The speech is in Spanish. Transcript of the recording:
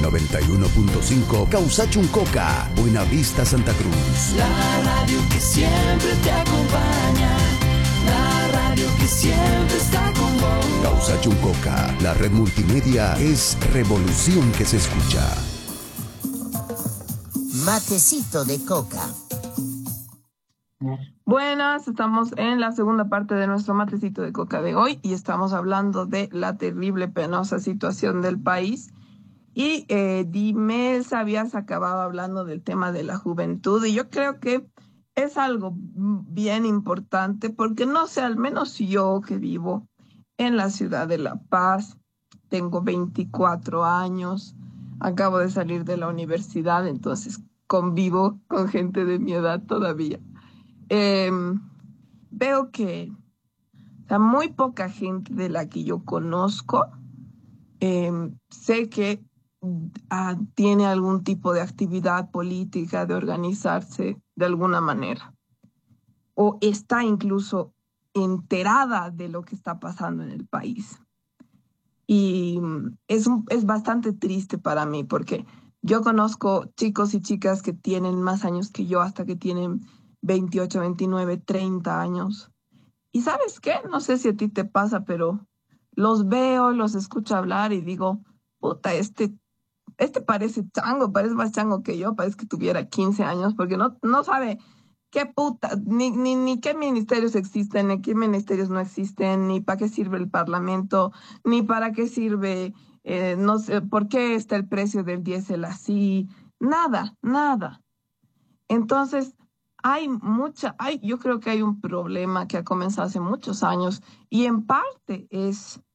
91.5 Causachuncoca, Buenavista, Santa Cruz. La radio que siempre te acompaña, la radio que siempre está con vos. Causachuncoca, la red multimedia es revolución que se escucha. Matecito de coca. Buenas, estamos en la segunda parte de nuestro matecito de coca de hoy y estamos hablando de la terrible, penosa situación del país. Y Dimels habías acabado hablando del tema de la juventud y yo creo que es algo bien importante porque no sé, al menos yo que vivo en la ciudad de La Paz, tengo 24 años, acabo de salir de la universidad, entonces convivo con gente de mi edad todavía. Veo que muy poca gente de la que yo conozco, sé que tiene algún tipo de actividad política, de organizarse de alguna manera, o está incluso enterada de lo que está pasando en el país. Y es bastante triste para mí porque yo conozco chicos y chicas que tienen más años que yo, hasta que tienen 28, 29, 30 años. Y ¿sabes qué? No sé si a ti te pasa, pero los veo, los escucho hablar y digo, puta, este parece chango, parece más chango que yo, parece que tuviera 15 años, porque no sabe qué puta, ni qué ministerios existen, ni qué ministerios no existen, ni para qué sirve el Parlamento, ni para qué sirve, no sé, por qué está el precio del diésel así, nada, nada. Entonces, yo creo que hay un problema que ha comenzado hace muchos años y en parte es